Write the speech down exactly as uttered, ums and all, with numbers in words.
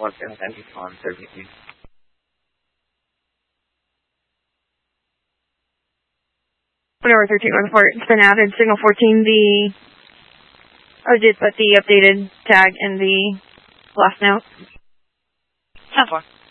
one seven ten on thirty-two. Whatever, thirteen report. It's been added. Signal fourteen, the... I did put the updated tag in the last note. ten four.